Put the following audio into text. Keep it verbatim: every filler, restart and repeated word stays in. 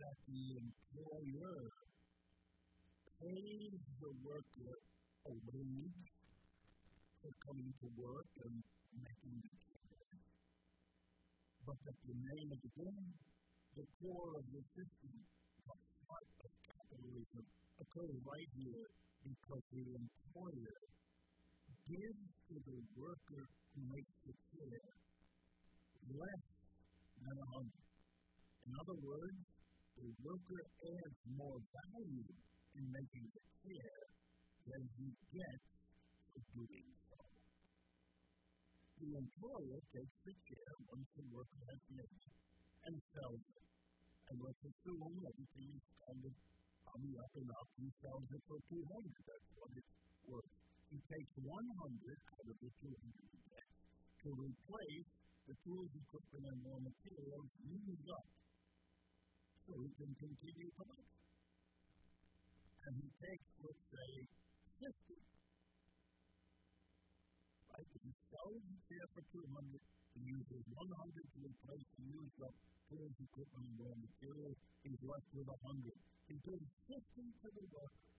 that the employer pays the worker a wage for coming to work and making the care. But at the name of the game, the core of the system, the heart of capitalism, occurs right here because the employer gives to the worker who makes the care less than a hundred. In other words, the worker adds more value in making the care than he gets for doing so. The employer takes the care once the worker has made it and sells it. And let's assume everything is kind of on the up and up. He sells it for two hundred. That's what it's worth. He takes one hundred out of the two hundred he gets to replace the tools, equipment, and raw materials used up so he can continue to work. And he takes, let's say, fifty. Right? He sells the chair for two hundred. He uses one hundred to replace the used up tools, equipment, and raw materials. He's left with one hundred. He gives fifty to the worker.